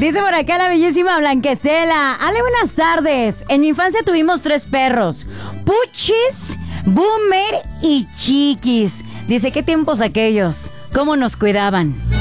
Dice por acá la bellísima Blanquestela. Ale, buenas tardes. En mi infancia tuvimos 3 perros: Puchis, Boomer y Chiquis. Dice, ¿qué tiempos aquellos? ¿Cómo nos cuidaban?